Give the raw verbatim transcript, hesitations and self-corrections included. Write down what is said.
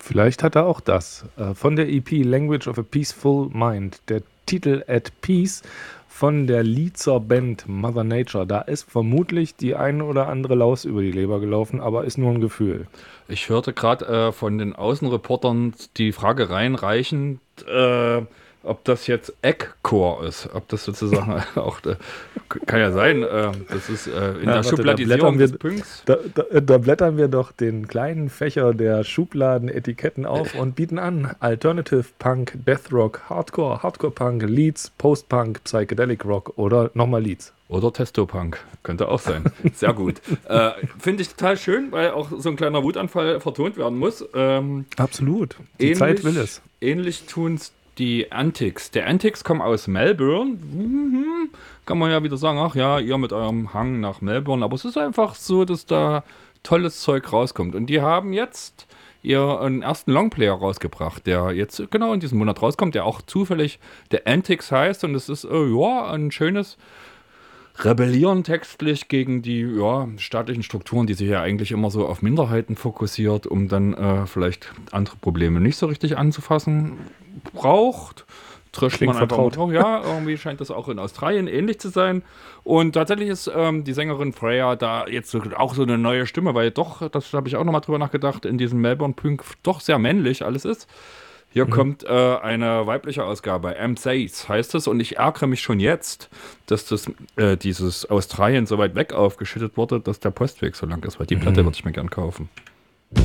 Vielleicht hat er auch das. Äh, von der E P Language of a Peaceful Mind. Der Titel At Peace von der Liezer Band Mother Nature. Da ist vermutlich die eine oder andere Laus über die Leber gelaufen, aber ist nur ein Gefühl. Ich hörte gerade äh, von den Außenreportern die Frage reinreichend, äh, ob das jetzt Eggcore ist. Ob das sozusagen auch, äh, kann ja sein, äh, das ist äh, in Ja, der warte, da Schubladisierung blättern wir, des Punks. da, da, da blättern wir doch den kleinen Fächer der Schubladen-Etiketten auf und bieten an Alternative Punk, Death Rock, Hardcore, Hardcore Punk, Leads, Post-Punk, Psychedelic Rock oder nochmal Leads. Oder Testopunk, könnte auch sein. Sehr gut. äh, Finde ich total schön, weil auch so ein kleiner Wutanfall vertont werden muss. Ähm, Absolut. Die ähnlich, Zeit will es. Ähnlich tun es die Antics. Die Antics kommen aus Melbourne. Mhm. Kann man ja wieder sagen, ach ja, ihr mit eurem Hang nach Melbourne. Aber es ist einfach so, dass da tolles Zeug rauskommt. Und die haben jetzt ihren ersten Longplayer rausgebracht, der jetzt genau in diesem Monat rauskommt, der auch zufällig der Antics heißt. Und es ist, äh, ja, ein schönes Rebellieren textlich gegen die ja, staatlichen Strukturen, die sich ja eigentlich immer so auf Minderheiten fokussiert, um dann äh, vielleicht andere Probleme nicht so richtig anzufassen. Braucht, trischt Klingt man einfach vertraut. drauf. Ja, irgendwie scheint das auch in Australien ähnlich zu sein. Und tatsächlich ist ähm, die Sängerin Freya da jetzt so, auch so eine neue Stimme, weil doch, das habe ich auch nochmal drüber nachgedacht, in diesem Melbourne-Punk doch sehr männlich alles ist. Hier Mhm. kommt äh, eine weibliche Ausgabe, M Says heißt es, und ich ärgere mich schon jetzt, dass das, äh, dieses Australien so weit weg aufgeschüttet wurde, dass der Postweg so lang ist, weil die Platte Mhm. würde ich mir gern kaufen.